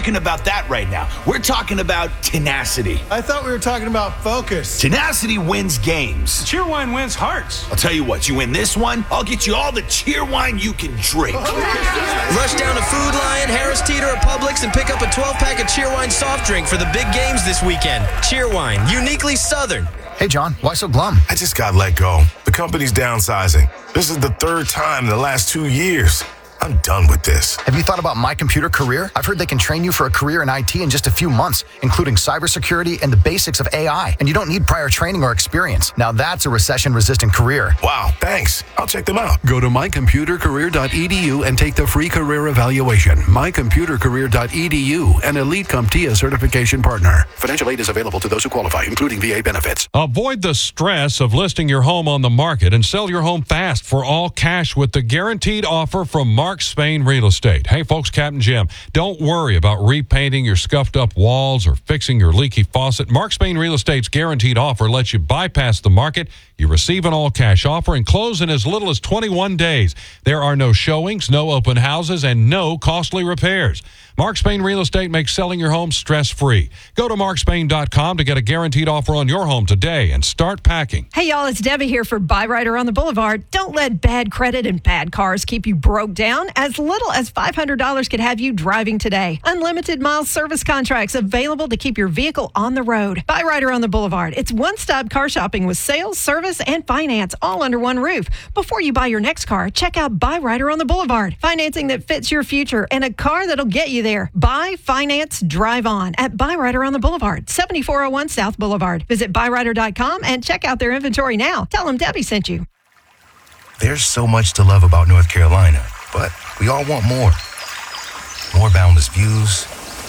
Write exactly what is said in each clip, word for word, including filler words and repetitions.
talking about that right now. We're talking about tenacity. I thought we were talking about focus. Tenacity wins games. Cheerwine wins hearts. I'll tell you what, you win this one, I'll get you all the Cheerwine you can drink. Rush down to Food Lion, Harris Teeter, or Publix and pick up a twelve-pack of Cheerwine soft drink for the big games this weekend. Cheerwine, uniquely Southern. Hey, John, why so glum? I just got let go. The company's downsizing. This is the third time in the last two years. I'm done with this. Have you thought about My Computer Career? I've heard they can train you for a career in I T in just a few months, including cybersecurity and the basics of A I. And you don't need prior training or experience. Now that's a recession-resistant career. Wow, thanks. I'll check them out. Go to my computer career dot e d u and take the free career evaluation. my computer career dot e d u, an Elite CompTIA certification partner. Financial aid is available to those who qualify, including V A benefits. Avoid the stress of listing your home on the market and sell your home fast for all cash with the guaranteed offer from Mark Spain Real Estate. Hey, folks, Captain Jim. Don't worry about repainting your scuffed up walls or fixing your leaky faucet. Mark Spain Real Estate's guaranteed offer lets you bypass the market. You receive an all-cash offer and close in as little as twenty-one days. There are no showings, no open houses, and no costly repairs. Mark Spain Real Estate makes selling your home stress-free. Go to mark spain dot com to get a guaranteed offer on your home today and start packing. Hey, y'all, it's Debbie here for Byrider on the Boulevard. Don't let bad credit and bad cars keep you broke down. As little as five hundred dollars could have you driving today. Unlimited miles service contracts available to keep your vehicle on the road. Byrider on the Boulevard. It's one-stop car shopping with sales, service, and finance all under one roof. Before you buy your next car, check out Byrider on the Boulevard. Financing that fits your future and a car that'll get you there. Buy, finance, drive on at Byrider on the Boulevard, seventy-four oh one South Boulevard. Visit byrider dot com and check out their inventory now. Tell them Debbie sent you. There's so much to love about North Carolina, but we all want more. More boundless views,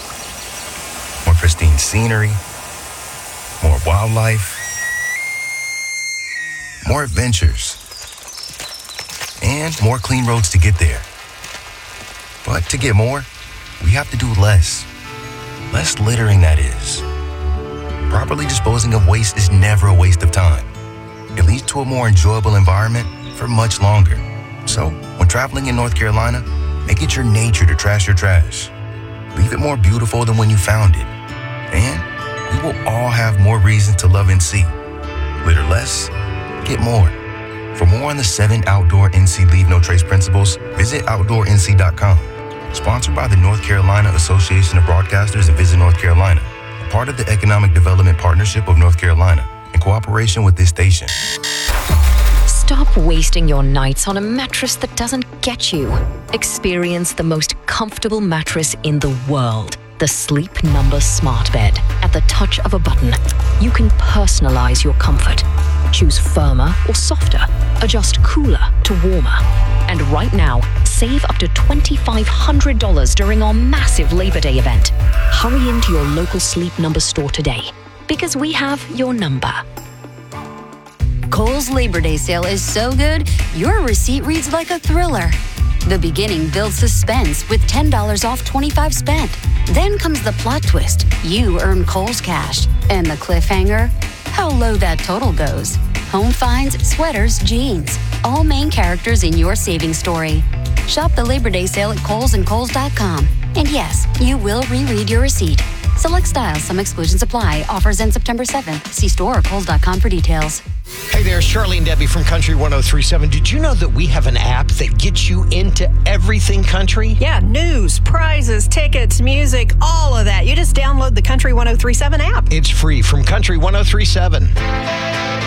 more pristine scenery, more wildlife, more adventures, and more clean roads to get there. But to get more, we have to do less. Less littering, that is. Properly disposing of waste is never a waste of time. It leads to a more enjoyable environment for much longer. So, when traveling in North Carolina, make it your nature to trash your trash. Leave it more beautiful than when you found it. And we will all have more reasons to love N C. Litter less, get more. For more on the seven outdoor N C Leave No Trace principles, visit outdoor n c dot com. Sponsored by the North Carolina Association of Broadcasters and Visit North Carolina, a part of the Economic Development Partnership of North Carolina, in cooperation with this station. Stop wasting your nights on a mattress that doesn't get you. Experience the most comfortable mattress in the world. The Sleep Number Smart Bed. At the touch of a button, you can personalize your comfort. Choose firmer or softer. Adjust cooler to warmer. And right now, save up to two thousand five hundred dollars during our massive Labor Day event. Hurry into your local Sleep Number store today, because we have your number. Kohl's Labor Day sale is so good, your receipt reads like a thriller. The beginning builds suspense with ten dollars off twenty-five spent. Then comes the plot twist. You earn Kohl's cash. And the cliffhanger? How low that total goes. Home finds, sweaters, jeans. All main characters in your savings story. Shop the Labor Day sale at Kohl's and Kohl's dot com. And yes, you will reread your receipt. Select styles, some exclusions apply. Offers end September seventh. See store or Kohl's dot com for details. Hey there, it's Charlie and Debbie from Country one oh three point seven. Did you know that we have an app that gets you into everything country? Yeah, news, prizes, tickets, music, all of that. You just download the Country one oh three point seven app. It's free from Country one oh three point seven.